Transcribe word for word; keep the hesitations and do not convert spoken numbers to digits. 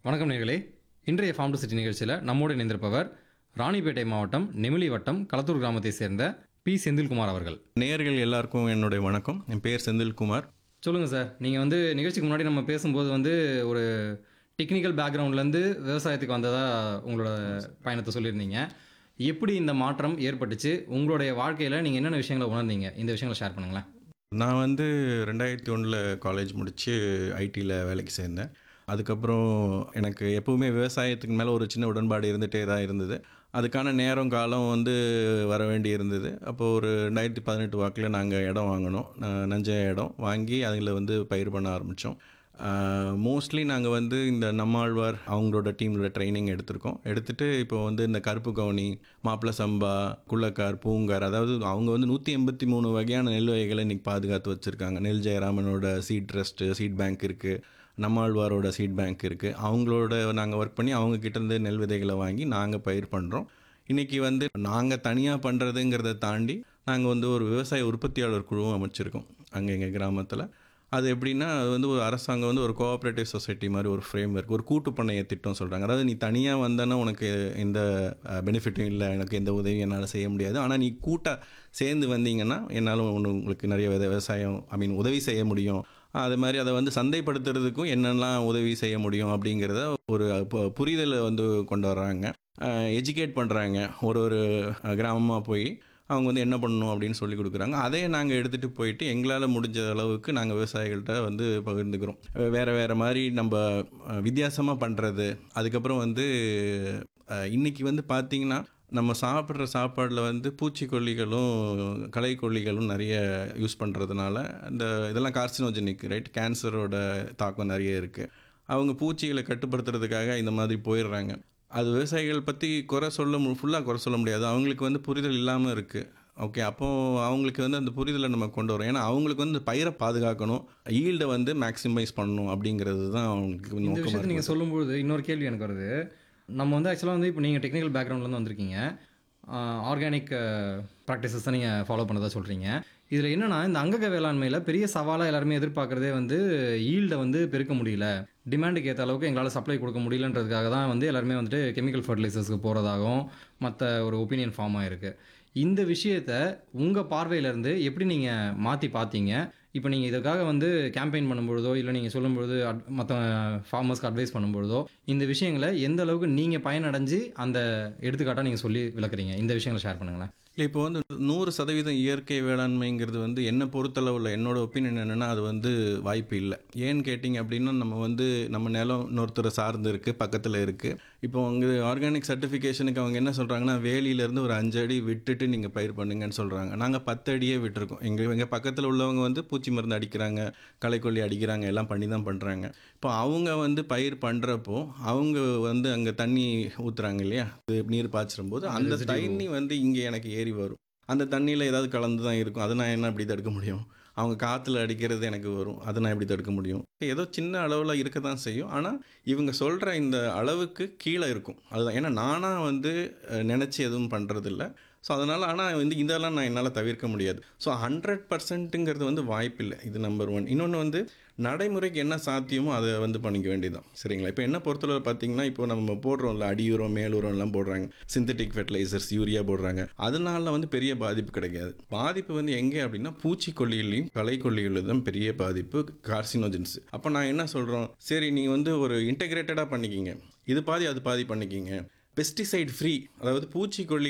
வணக்கம் நேயர்களே. இன்றைய ஃபார்ம் டு சிட்டி நிகழ்ச்சியில் நம்மோடு இணைந்திருப்பவர் ராணிப்பேட்டை மாவட்டம் நெமிலி வட்டம் களத்தூர் கிராமத்தை சேர்ந்த பி செந்தில்குமார் அவர்கள். நேயர்கள் எல்லாருக்கும் என்னுடைய வணக்கம். என் பேர் செந்தில்குமார். சொல்லுங்கள் சார், நீங்கள் வந்து நிகழ்ச்சிக்கு முன்னாடி நம்ம பேசும்போது வந்து ஒரு டெக்னிக்கல் பேக்ரவுண்ட்லேருந்து விவசாயத்துக்கு வந்ததாக உங்களோட பயணத்தை சொல்லியிருந்தீங்க. எப்படி இந்த மாற்றம் ஏற்பட்டுச்சு, உங்களுடைய வாழ்க்கையில் நீங்கள் என்னென்ன விஷயங்களை உணர்ந்தீங்க, இந்த விஷயங்களை ஷேர் பண்ணுங்களேன். நான் வந்து ரெண்டாயிரத்தி ஒன்றில் காலேஜ் முடித்து ஐடியில் வேலைக்கு சேர்ந்தேன். அதுக்கப்புறம் எனக்கு எப்போவுமே விவசாயத்துக்கு மேலே ஒரு சின்ன உடன்பாடு இருந்துகிட்டே தான் இருந்தது. அதுக்கான நேரம் காலம் வந்து வர வேண்டி இருந்தது. அப்போது ஒரு ரெண்டாயிரத்தி பதினெட்டு வாக்கில் நாங்கள் இடம் வாங்கினோம். நஞ்ச இடம் வாங்கி அதில் வந்து பயிர் பண்ண ஆரம்பித்தோம். மோஸ்ட்லி நாங்கள் வந்து இந்த நம்மாழ்வார் அவங்களோட டீமோட ட்ரைனிங் எடுத்திருக்கோம். எடுத்துகிட்டு இப்போ வந்து இந்த கருப்பு கவுனி, மாப்பிள சம்பா, குள்ளக்கார், பூங்கார், அதாவது அவங்க வந்து நூற்றி எண்பத்தி மூணு வகையான நெல் வகைகளை இன்றைக்கி பாதுகாத்து வச்சுருக்காங்க. நெல் ஜெயராமனோட சீட் ட்ரஸ்ட்டு, சீட் பேங்க் இருக்குது. நம்மாழ்வாரோட சீட் பேங்க் இருக்குது. அவங்களோட நாங்கள் ஒர்க் பண்ணி அவங்கக்கிட்டேருந்து நெல் விதைகளை வாங்கி நாங்கள் பயிர் பண்ணுறோம். இன்றைக்கி வந்து நாங்கள் தனியாக பண்ணுறதுங்கிறத தாண்டி நாங்கள் வந்து ஒரு விவசாய உற்பத்தியாளர் குழுவும் அமைச்சிருக்கோம் அங்கே எங்கள் கிராமத்தில். அது எப்படின்னா, அது வந்து ஒரு அரசாங்கம் வந்து ஒரு கோஆப்ரேட்டிவ் சொசைட்டி மாதிரி ஒரு ஃப்ரேம் ஒர்க், ஒரு கூட்டு பண்ணைய திட்டம் சொல்கிறாங்க. அதாவது நீ தனியாக வந்தேன்னா உனக்கு எந்த பெனிஃபிட்டும் இல்லை, எனக்கு எந்த உதவியும் என்னால் செய்ய முடியாது. ஆனால் நீ கூட்டாக சேர்ந்து வந்தீங்கன்னா என்னால் ஒன்று உங்களுக்கு நிறைய விவசாயம் ஐ மீன் உதவி செய்ய முடியும். அது மாதிரி அதை வந்து சந்தைப்படுத்துறதுக்கும் என்னெல்லாம் உதவி செய்ய முடியும் அப்படிங்கிறத ஒரு புரிதலை வந்து கொண்டு வர்றாங்க. எஜுகேட் பண்ணுறாங்க. ஒரு ஒரு கிராமமாக போய் அவங்க வந்து என்ன பண்ணணும் அப்படின்னு சொல்லி கொடுக்குறாங்க. அதே நாங்கள் எடுத்துகிட்டு போயிட்டு எங்களால் முடிஞ்ச அளவுக்கு நாங்கள் விவசாயிகள்கிட்ட வந்து பகிர்ந்துக்கிறோம். வேறு வேறு மாதிரி நம்ம வித்தியாசமாக பண்ணுறது. அதுக்கப்புறம் வந்து இன்றைக்கி வந்து பார்த்திங்கன்னா நம்ம சாப்பிட்ற சாப்பாடில் வந்து பூச்சிக்கொல்லிகளும் களைக்கொல்லிகளும் நிறைய யூஸ் பண்ணுறதுனால இந்த இதெல்லாம் கார்சினோஜெனிக், ரைட், கேன்சரோட தாக்கம் நிறைய இருக்குது. அவங்க பூச்சிகளை கட்டுப்படுத்துறதுக்காக இந்த மாதிரி போயிடுறாங்க. அது விவசாயிகள் பற்றி குறை சொல்ல மு ஃபுல்லாக குறை சொல்ல முடியாது. அவங்களுக்கு வந்து புரிதல் இல்லாமல் இருக்குது. ஓகே, அப்போது அவங்களுக்கு வந்து அந்த புரிதலை நம்ம கொண்டு வரோம். ஏன்னா அவங்களுக்கு வந்து பயிரை பாதுகாக்கணும், ஈல்டை வந்து மேக்ஸிமைஸ் பண்ணணும் அப்படிங்கிறது தான் அவங்களுக்கு இந்த விஷயத்தை நீங்கள் சொல்லும்போது இன்னொரு கேள்வி எனக்கு வருது. நம்ம வந்து ஆக்சுவலாக வந்து இப்போ நீங்கள் டெக்னிக்கல் பேக்ரவுண்ட்லேருந்து வந்திருக்கீங்க, ஆர்கானிக் ப்ராக்டிசஸை நீங்கள் ஃபாலோ பண்ணதாக சொல்கிறீங்க. இதில் என்னென்னா, இந்த அங்கக வேளாண்மையில் பெரிய சவாலாக எல்லாருமே எதிர்பார்க்குறதே வந்து ஈல்டை வந்து பெருக்க முடியல, டிமாண்டுக்கு ஏற்ற அளவுக்கு எங்களால் சப்ளை கொடுக்க முடியலன்றதுக்காக தான் வந்து எல்லாருமே வந்துட்டு கெமிக்கல் ஃபர்டிலைசர்ஸ்க்கு போகிறதாகவும் மற்ற ஒரு ஒப்பீனியன் ஃபார்ம் ஆகிருக்கு. இந்த விஷயத்தை உங்கள் பார்வையிலேருந்து எப்படி நீங்கள் மாற்றி பார்த்தீங்க? இப்போ நீங்கள் இதுக்காக வந்து கேம்பெயின் பண்ணும்பொழுதோ இல்லை நீங்கள் சொல்லும்பொழுது அட் மற்ற ஃபார்மர்ஸ்க்கு அட்வைஸ் பண்ணும்பொழுதோ இந்த விஷயங்களை எந்த அளவுக்கு நீங்கள் பயனடைஞ்சு அந்த எடுத்துக்காட்டாக நீங்கள் சொல்லி விளக்குறீங்க? இந்த விஷயங்களை ஷேர் பண்ணுங்களேன். இல்லை, இப்போ வந்து நூறு சதவீதம் இயற்கை வேளாண்மைங்கிறது வந்து என்ன பொறுத்தளவில் என்னோட ஒப்பீனியன் என்னென்னா அது வந்து வாய்ப்பு இல்லை. ஏன்னு கேட்டிங்க அப்படின்னா, நம்ம வந்து நம்ம நிலம் இன்னொருத்தரை சார்ந்து இருக்குது, பக்கத்தில் இருக்குது. இப்போ அங்கே ஆர்கானிக் சர்டிஃபிகேஷனுக்கு அவங்க என்ன சொல்கிறாங்கன்னா, வேலியிலேருந்து ஒரு அஞ்சு அடி விட்டுட்டு நீங்கள் பயிர் பண்ணுங்கன்னு சொல்கிறாங்க. நாங்கள் பத்து அடியே விட்டுருக்கோம். எங்கள் எங்கள் பக்கத்தில் உள்ளவங்க வந்து பூச்சி மருந்து அடிக்கிறாங்க, களைக்கொல்லி அடிக்கிறாங்க, எல்லாம் பண்ணி தான் பண்ணுறாங்க. இப்போ அவங்க வந்து பயிர் பண்ணுறப்போ அவங்க வந்து அங்கே தண்ணி ஊற்றுறாங்க இல்லையா, நீர் பாய்ச்சும்போது அந்த தண்ணி வந்து இங்கே எனக்கு ஏறி வரும். அந்த தண்ணியில் ஏதாவது கலந்து தான் இருக்கும். அதை நான் என்ன அப்படி தடுக்க முடியும்? அவங்க காற்றுல அடிக்கிறது எனக்கு வரும், அதை நான் எப்படி தடுக்க முடியும்? ஏதோ சின்ன அளவில் இருக்க தான் செய்யும். ஆனால் இவங்க சொல்கிற இந்த அளவுக்கு கீழே இருக்கும். அதுதான். ஏன்னா நானாக வந்து நினச்சி எதுவும் பண்ணுறதில்ல. ஸோ அதனால் ஆனால் வந்து இதெல்லாம் நான் என்னால் தவிர்க்க முடியாது. ஸோ ஹண்ட்ரட் பர்சன்ட்டுங்கிறது வந்து வாய்ப்பில்லை. இது நம்பர் ஒன். இன்னொன்று வந்து நடைமுறைக்கு என்ன சாத்தியமோ அதை வந்து பண்ணிக்க வேண்டியதுதான். சரிங்களா? இப்போ என்ன பொறுத்தளவு பார்த்தீங்கன்னா, இப்போ நம்ம போடுறோம்ல, அடியுரம் மேலுரம்லாம் போடுறாங்க, சிந்தட்டிக் ஃபெர்டிலைசர்ஸ், யூரியா போடுறாங்க. அதனால வந்து பெரிய பாதிப்பு கிடைக்காது. பாதிப்பு வந்து எங்கே அப்படின்னா பூச்சிக்கொல்லிகளையும் களைக்கொல்லிகளும் தான் பெரிய பாதிப்பு, கார்சினோஜென்ஸ். அப்போ நான் என்ன சொல்கிறோம், சரி நீ வந்து ஒரு இன்டெகிரேட்டடாக பண்ணிக்கிங்க, இது பாதி அது பாதி பண்ணிக்கிங்க, பெஸ்டிசைட் ஃப்ரீ, அதாவது பூச்சிக்கொல்லி